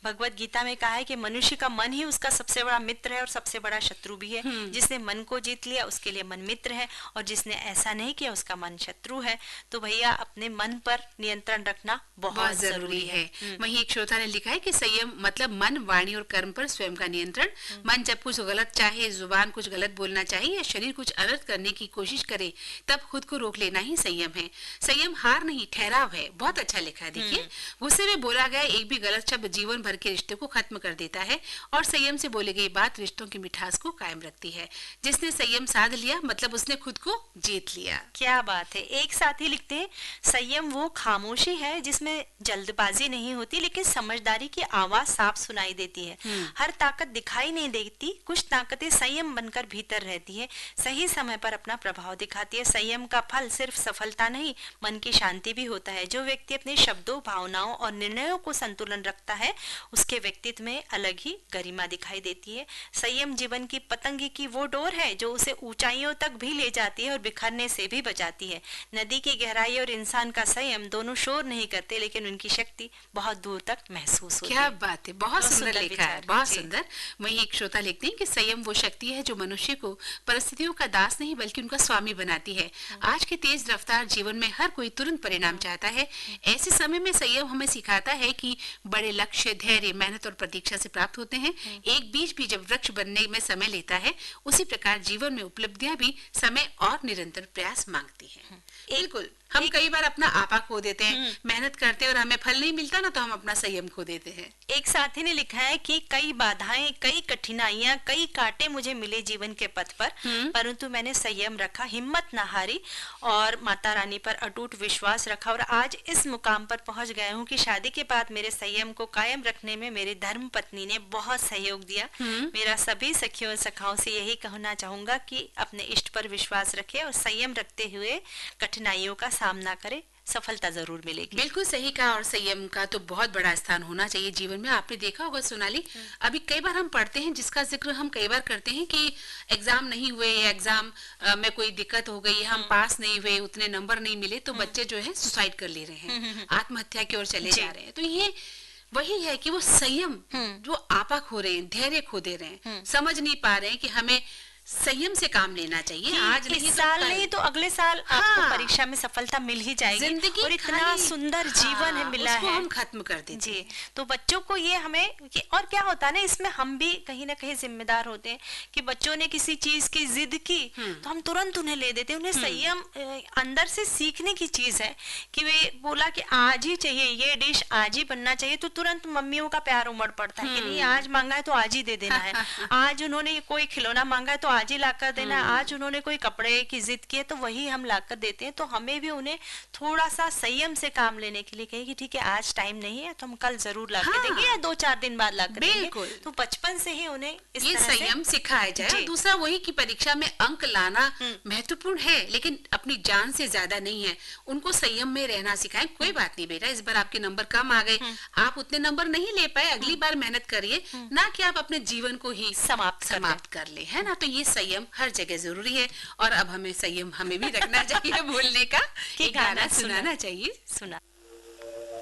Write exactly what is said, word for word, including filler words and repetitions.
भगवत गीता में कहा है कि मनुष्य का मन ही उसका सबसे बड़ा मित्र है और सबसे बड़ा शत्रु भी है। जिसने मन को जीत लिया उसके लिए मन मित्र है, और जिसने ऐसा नहीं किया उसका मन शत्रु है। तो भैया अपने मन पर नियंत्रण रखना बहुत, बहुत जरूरी है, है। वहीं एक श्रोता ने लिखा है कि संयम मतलब मन, वाणी और कर्म पर स्वयं का नियंत्रण। मन जब कुछ गलत चाहे, जुबान कुछ गलत बोलना चाहिए या शरीर कुछ अलग करने की कोशिश करे, तब खुद को रोक लेना ही संयम है। संयम हार नहीं, ठहराव है। बहुत अच्छा लिखा है। देखिए, गुस्से में बोला गया एक भी गलत शब्द जीवन भर के रिश्ते को खत्म कर देता है, और संयम से बोली गई बात रिश्तों की मिठास को कायम रखती है। जिसने संयम साध लिया मतलब उसने खुद को जीत लिया। क्या बात है। एक साथी लिखते हैं, संयम वो खामोशी है जिसमें जल्दबाजी नहीं होती, लेकिन समझदारी की आवाज साफ सुनाई देती है। हर ताकत दिखाई नहीं देती, कुछ ताकतें संयम बनकर भीतर रहती है, सही समय पर अपना प्रभाव दिखाती है। संयम का फल सिर्फ सफलता नहीं, मन की शांति भी होता है। जो व्यक्ति अपने शब्दों, भावनाओं और निर्णयों को संतुलन रखता है, उसके व्यक्तित्व में अलग ही गरिमा दिखाई देती है। संयम जीवन की पतंग की वो डोर है जो उसे ऊंचाइयों तक भी ले जाती है और बिखरने से भी बचाती है। नदी की गहराई और इंसान का संयम दोनों शोर नहीं करते, लेकिन उनकी शक्ति बहुत दूर तक महसूस होती है। क्या बात है, बहुत सुंदर लिखा है, बहुत सुंदर। वहीं एक श्रोता लिखते हैं कि संयम वो शक्ति है जो मनुष्य को परिस्थितियों का दास नहीं बल्कि उनका स्वामी बनाती है। आज के तेज रफ्तार जीवन में हर कोई तुरंत परिणाम चाहता है। ऐसे समय में संयम हमें सिखाता है कि बड़े लक्ष्य धैर्य, मेहनत और प्रतीक्षा से प्राप्त होते हैं। एक बीज भी जब वृक्ष बनने में समय लेता है, उसी प्रकार जीवन में उपलब्धियां भी समय और निरंतर प्रयास मांगती हैं। बिल्कुल, हम कई बार अपना आपा खो देते हैं, मेहनत करते हैं और हमें फल नहीं मिलता ना, तो हम अपना संयम खो देते हैं। एक साथी ने लिखा है कि कई बाधाएं, कई कठिनाइयां, कई कांटे मुझे मिले जीवन के पथ पर, परंतु मैंने संयम रखा, हिम्मत न हारी और माता रानी पर अटूट विश्वास रखा, और आज इस मुकाम पर पहुंच गया हूं कि शादी के बाद मेरे संयम को कायम रखने में मेरी धर्म पत्नी ने बहुत सहयोग दिया। मेरा सभी सखियों और सखाओं से यही कहना चाहूंगा कि अपने इष्ट पर विश्वास रखे और संयम रखते हुए कठिनाइयों का सामना करे, सफलता जरूर मिलेगी। बिल्कुल सही कहा, और संयम का तो बहुत बड़ा स्थान होना चाहिए जीवन में। आपने देखा होगा सोनाली, अभी कई बार हम पढ़ते हैं, जिसका जिक्र हम कई बार करते हैं कि एग्जाम नहीं हुए, एग्जाम में कोई दिक्कत हो गई, हम पास नहीं हुए, उतने नंबर नहीं मिले, तो बच्चे जो है सुसाइड कर ले रहे हैं, आत्महत्या की ओर चले जा रहे हैं। तो ये वही है कि वो संयम जो आपा खो रहे हैं, धैर्य खो दे रहे हैं, समझ नहीं पा रहे हैं कि हमें संयम से काम लेना चाहिए। आज नहीं, साल नहीं तो अगले साल हाँ, आपको परीक्षा में सफलता मिल ही जाएगी। जिंदगी और इतना सुंदर हाँ, जीवन है मिला उसको है, हम खत्म कर देते जी। तो बच्चों को ये हमें, और क्या होता है ना, इसमें हम भी कहीं ना कहीं जिम्मेदार होते हैं कि बच्चों ने किसी चीज की जिद की तो हम तुरंत उन्हें ले देते हैं। उन्हें संयम अंदर से सीखने की चीज है कि वे बोला कि आज ही चाहिए, ये डिश आज ही बनना चाहिए, तो तुरंत मम्मियों का प्यार उमड़ पड़ता है कि नहीं, आज मांगा है तो आज ही दे देना है, आज उन्होंने कोई खिलौना मांगा है तो आज ही लाकर देना, आज उन्होंने कोई कपड़े की जिद की है तो वही हम लाकर देते हैं। तो हमें भी उन्हें थोड़ा सा संयम से काम लेने के लिए कहे कि ठीक है आज टाइम नहीं है तो हम कल जरूर लाकर हाँ, देंगे या दो चार दिन बाद लाकर देंगे। तो बचपन से ही उन्हें इस ये संयम सिखाया जाए। दूसरा वही कि परीक्षा में अंक लाना महत्वपूर्ण है, लेकिन अपनी जान से ज्यादा नहीं है। उनको संयम में रहना सिखाएं। कोई बात नहीं बेटा, इस बार आपके नंबर कम आ गए, आप उतने नंबर नहीं ले पाए, अगली बार मेहनत करिए, ना कि आप अपने जीवन को ही समाप्त समाप्त कर ले, है ना। तो ये संयम हर जगह जरूरी है, और अब हमें संयम हमें भी रखना चाहिए, बोलने का, कि गाना सुनाना चाहिए। सुना